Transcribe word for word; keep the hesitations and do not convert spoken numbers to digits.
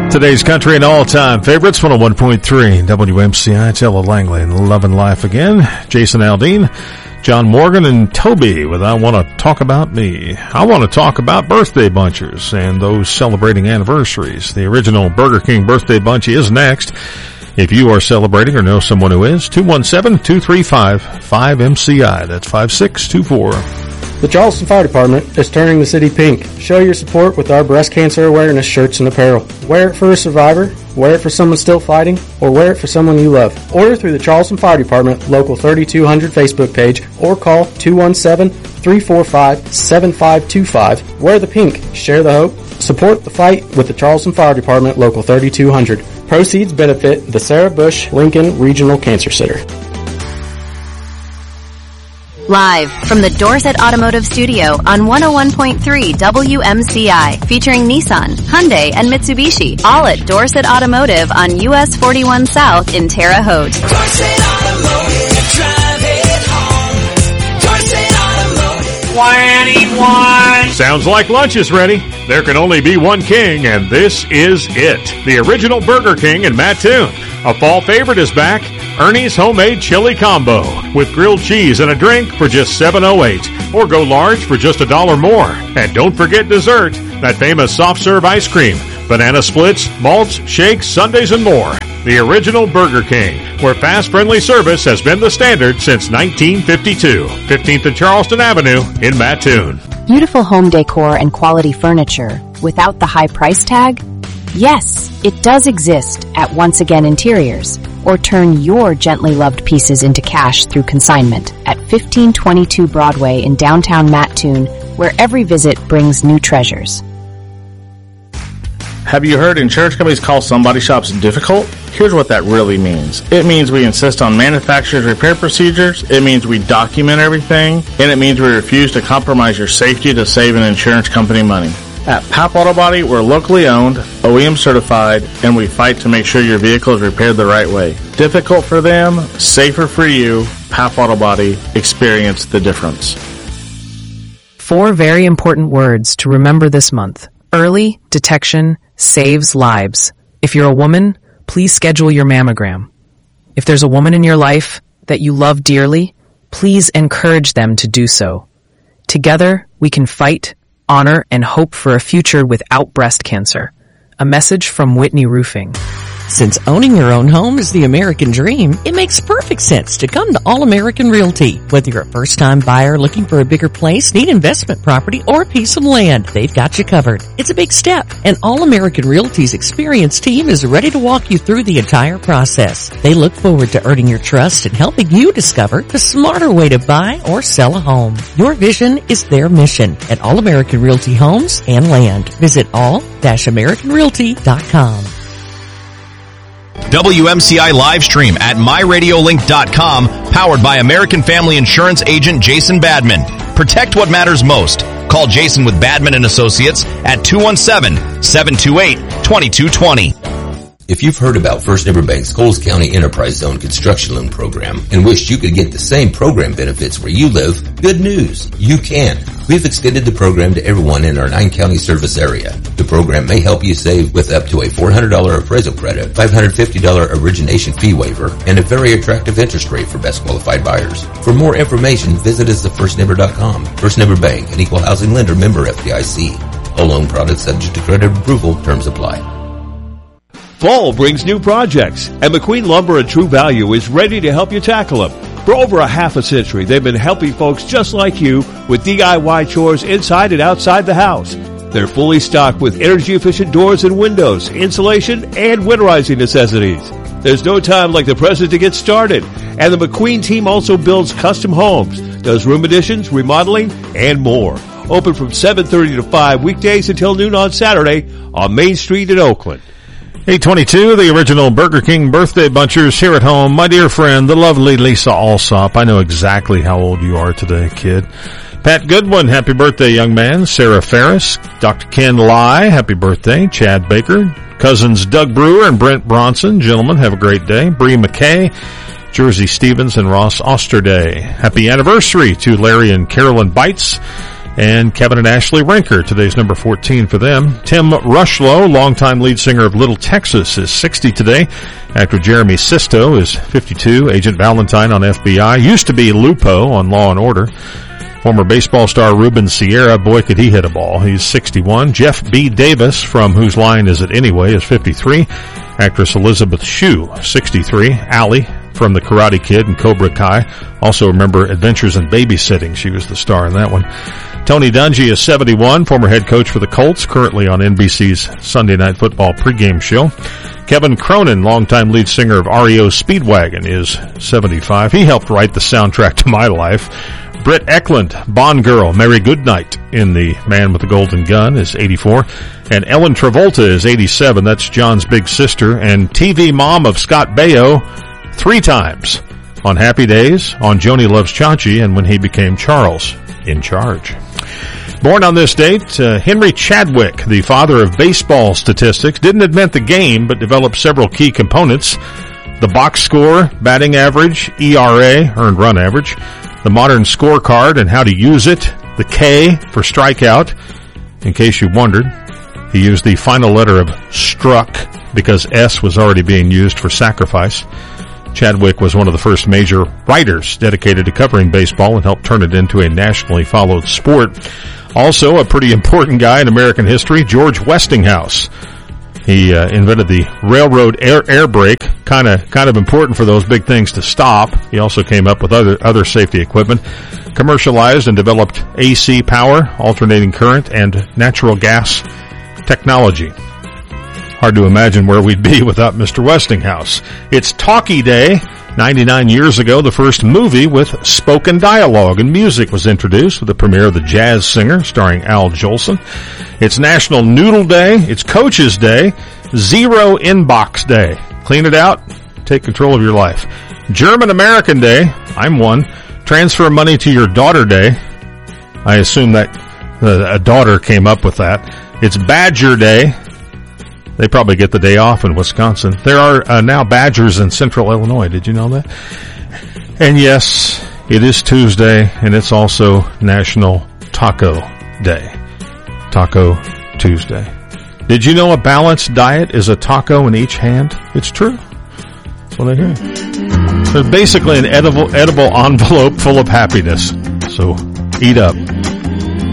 Today's country and all-time favorites, one oh one point three W M C I, Ella Langley and Love and Life again. Jason Aldean, John Morgan, and Toby with I Want to Talk About Me. I want to talk about birthday bunchers and those celebrating anniversaries. The original Burger King birthday bunch is next. If you are celebrating or know someone who is, two one seven, two three five, five M C I. That's five six two four. The Charleston Fire Department is turning the city pink. Show your support with our breast cancer awareness shirts and apparel. Wear it for a survivor, wear it for someone still fighting, or wear it for someone you love. Order through the Charleston Fire Department Local thirty-two hundred Facebook page or call two one seven, three four five, seven five two five. Wear the pink, share the hope, support the fight with the Charleston Fire Department Local thirty-two hundred. Proceeds benefit the Sarah Bush Lincoln Regional Cancer Center. Live from the Dorset Automotive Studio on one oh one point three W M C I, featuring Nissan, Hyundai, and Mitsubishi, all at Dorset Automotive on U S forty-one South in Terre Haute. Dorset Automotive, drive it home. Dorset Automotive. twenty-one Sounds like lunch is ready. There can only be one king, and this is it. The original Burger King in Mattoon. A fall favorite is back, Ernie's Homemade Chili Combo, with grilled cheese and a drink for just seven oh eight, or go large for just a dollar more. And don't forget dessert, that famous soft serve ice cream, banana splits, malts, shakes, sundaes, and more. The original Burger King, where fast, friendly service has been the standard since nineteen fifty-two. fifteenth and Charleston Avenue in Mattoon. Beautiful home decor and quality furniture without the high price tag? Yes, it does exist at Once Again Interiors. Or turn your gently loved pieces into cash through consignment at fifteen twenty-two Broadway in downtown Mattoon, where every visit brings new treasures. Have you heard insurance companies call somebody shops difficult? Here's what that really means. It means we insist on manufacturer's repair procedures, it means we document everything, and it means we refuse to compromise your safety to save an insurance company money. At Pap Auto Body, we're locally owned, O E M certified, and we fight to make sure your vehicle is repaired the right way. Difficult for them, safer for you. Pap Auto Body, experience the difference. Four very important words to remember this month. Early detection saves lives. If you're a woman, please schedule your mammogram. If there's a woman in your life that you love dearly, please encourage them to do so. Together, we can fight, honor, and hope for a future without breast cancer. A message from Whitney Roofing. Since owning your own home is the American dream, it makes perfect sense to come to All-American Realty. Whether you're a first-time buyer looking for a bigger place, need investment property, or a piece of land, they've got you covered. It's a big step, and All-American Realty's experienced team is ready to walk you through the entire process. They look forward to earning your trust and helping you discover the smarter way to buy or sell a home. Your vision is their mission at All-American Realty Homes and Land. Visit all dash american realty dot com. W M C I live stream at my radio link dot com, powered by American Family Insurance agent Jason Badman. Protect what matters most. Call Jason with Badman and Associates at two one seven, seven two eight, two two two zero. If you've heard about First Neighbor Bank's Coles County Enterprise Zone construction loan program and wished you could get the same program benefits where you live, good news, you can. We've extended the program to everyone in our nine-county service area. The program may help you save with up to a four hundred dollars appraisal credit, five hundred fifty dollars origination fee waiver, and a very attractive interest rate for best qualified buyers. For more information, visit us at first neighbor dot com. First Neighbor Bank, an equal housing lender, member F D I C. All loan products subject to credit approval. Terms apply. Fall brings new projects, and McQueen Lumber and True Value is ready to help you tackle them. For over a half a century, they've been helping folks just like you with D I Y chores inside and outside the house. They're fully stocked with energy-efficient doors and windows, insulation, and winterizing necessities. There's no time like the present to get started. And the McQueen team also builds custom homes, does room additions, remodeling, and more. Open from seven thirty to five weekdays until noon on Saturday on Main Street in Oakland. eight twenty-two, the original Burger King birthday bunchers here at home. My dear friend, the lovely Lisa Alsop. I know exactly how old you are today, kid. Pat Goodwin, happy birthday, young man. Sarah Ferris, Doctor Ken Lai, happy birthday. Chad Baker, cousins Doug Brewer and Brent Bronson. Gentlemen, have a great day. Bree McKay, Jersey Stevens, and Ross Osterday. Happy anniversary to Larry and Carolyn Bites. and Kevin and Ashley Rinker. Today's number fourteen for them. Tim Rushlow, longtime lead singer of Little Texas, is sixty today. Actor Jeremy Sisto is fifty-two. Agent Valentine on F B I. Used to be Lupo on Law and Order. Former baseball star Ruben Sierra, boy, could he hit a ball. He's sixty-one. Jeff B. Davis, from Whose Line Is It Anyway, is fifty-three. Actress Elizabeth Shue, sixty-three. Allie, from The Karate Kid and Cobra Kai. Also remember Adventures in Babysitting. She was the star in that one. Tony Dungy is seventy-one, former head coach for the Colts, currently on N B C's Sunday Night Football pregame show. Kevin Cronin, longtime lead singer of R E O Speedwagon, is seventy-five. He helped write the soundtrack to my life. Britt Eklund, Bond girl, Mary Goodnight in The Man with the Golden Gun, is eighty-four. And Ellen Travolta is eighty-seven. That's John's big sister. And T V mom of Scott Baio three times. On Happy Days, on Joni Loves Chachi, and when he became Charles in Charge. Born on this date, uh, Henry Chadwick, the father of baseball statistics, didn't invent the game, but developed several key components. The box score, batting average, E R A, earned run average, the modern scorecard and how to use it, the K for strikeout. In case you wondered, he used the final letter of struck because S was already being used for sacrifice. Chadwick was one of the first major writers dedicated to covering baseball and helped turn it into a nationally followed sport. Also, a pretty important guy in American history, George Westinghouse. He uh, invented the railroad air, air brake, kind of kind of important for those big things to stop. He also came up with other other safety equipment, commercialized and developed A C power, alternating current, and natural gas technology. Hard to imagine where we'd be without Mister Westinghouse. It's Talkie Day. ninety-nine years ago, the first movie with spoken dialogue and music was introduced with the premiere of The Jazz Singer, starring Al Jolson. It's National Noodle Day. It's Coach's Day. Zero Inbox Day. Clean it out. Take control of your life. German American Day. I'm one. Transfer money to your daughter Day. I assume that uh, a daughter came up with that. It's Badger Day. They probably get the day off in Wisconsin. There are uh, now badgers in central Illinois. Did you know that? And yes, it is Tuesday, and it's also National Taco Day. Taco Tuesday. Did you know a balanced diet is a taco in each hand? It's true. That's what I hear. They're basically an edible, edible envelope full of happiness. So eat up.